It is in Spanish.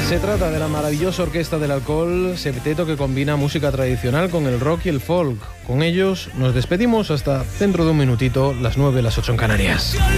Se trata de la maravillosa Orquesta del Alcohol, septeto que combina música tradicional con el rock y el folk. Con ellos nos despedimos hasta dentro de un minutito, las 9, las 8 en Canarias.